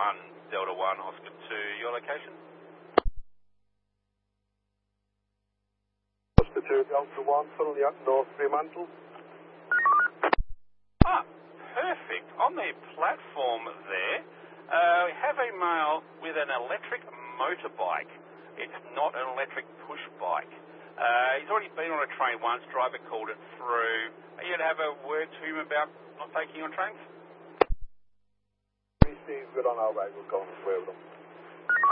Delta 1, Oscar 2, your location? Oscar 2, Delta 1, funnily up North Fremantle. Ah, perfect. On the platform there, we have a male with an electric motorbike. It's not an electric push bike. He's already been on a train once, driver called it through. Are you going to have a word to him about not taking on trains? He's good on our way, we'll go on with them.